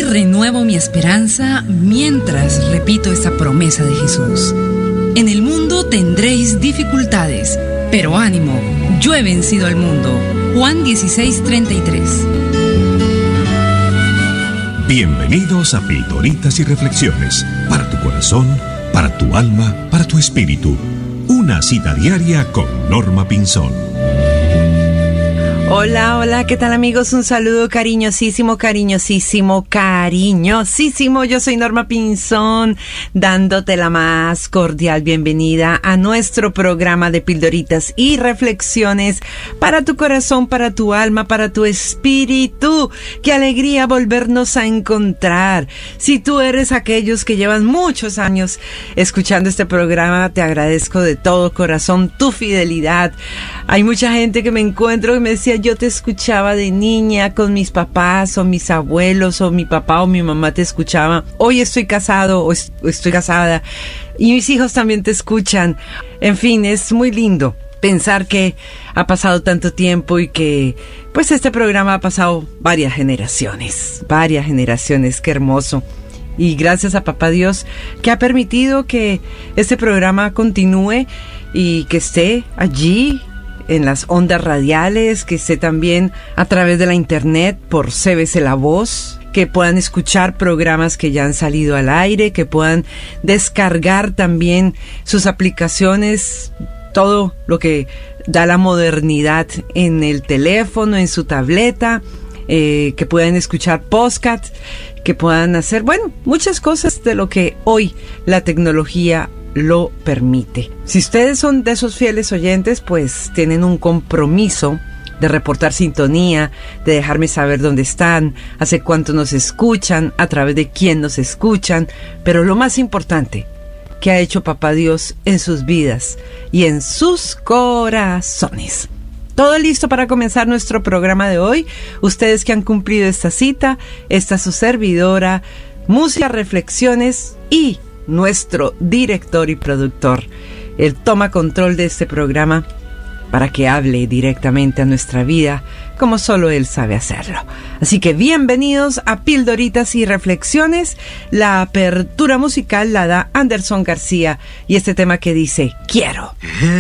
renuevo mi esperanza mientras repito esta promesa de Jesús. En el mundo tendréis dificultades, pero ánimo, yo he vencido al mundo. Juan 16:33. Bienvenidos a Pildoritas y Reflexiones, para tu corazón, para tu alma, para tu espíritu. Una cita diaria con Norma Pinzón. Hola, hola, ¿qué tal amigos? Un saludo cariñosísimo. Yo soy Norma Pinzón, dándote la más cordial bienvenida a nuestro programa de Pildoritas y Reflexiones para tu corazón, para tu alma, para tu espíritu. Qué alegría volvernos a encontrar. Si tú eres aquellos que llevan muchos años escuchando este programa, te agradezco de todo corazón tu fidelidad. Hay mucha gente que me encuentro y me decía, yo te escuchaba de niña con mis papás o mis abuelos, o mi papá o mi mamá te escuchaba. Hoy estoy casado o estoy casada y mis hijos también te escuchan. En fin, es muy lindo pensar que ha pasado tanto tiempo y que pues este programa ha pasado varias generaciones, qué hermoso. Y gracias a Papá Dios que ha permitido que este programa continúe y que esté allí en las ondas radiales, que esté también a través de la internet por CBC La Voz, que puedan escuchar programas que ya han salido al aire, que puedan descargar también sus aplicaciones, todo lo que da la modernidad en el teléfono, en su tableta, que puedan escuchar podcast, que puedan hacer, bueno, muchas cosas de lo que hoy la tecnología lo permite. Si ustedes son de esos fieles oyentes, pues tienen un compromiso de reportar sintonía, de dejarme saber dónde están, hace cuánto nos escuchan, a través de quién nos escuchan, pero lo más importante, ¿qué ha hecho Papá Dios en sus vidas y en sus corazones? Todo listo para comenzar nuestro programa de hoy. Ustedes que han cumplido esta cita, esta su servidora, música, reflexiones y nuestro director y productor. Él toma control de este programa para que hable directamente a nuestra vida como solo él sabe hacerlo. Así que bienvenidos a Pildoritas y Reflexiones. La apertura musical la da Anderson García y este tema que dice Quiero.